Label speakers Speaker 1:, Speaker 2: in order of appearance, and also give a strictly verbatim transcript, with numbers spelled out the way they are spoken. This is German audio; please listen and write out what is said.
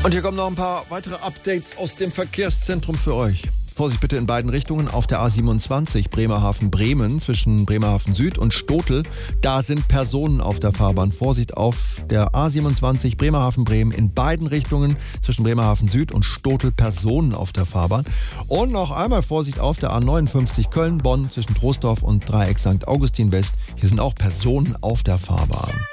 Speaker 1: Und hier kommen noch ein paar weitere Updates aus dem Verkehrszentrum für euch. Vorsicht bitte in beiden Richtungen auf der A siebenundzwanzig Bremerhaven-Bremen zwischen Bremerhaven Süd und Stotel. Da sind Personen auf der Fahrbahn. Vorsicht auf der A siebenundzwanzig Bremerhaven-Bremen in beiden Richtungen zwischen Bremerhaven Süd und Stotel. Personen auf der Fahrbahn. Und noch einmal Vorsicht auf der A neunundfünfzig Köln-Bonn zwischen Troisdorf und Dreieck Sankt Augustin West. Hier sind auch Personen auf der Fahrbahn.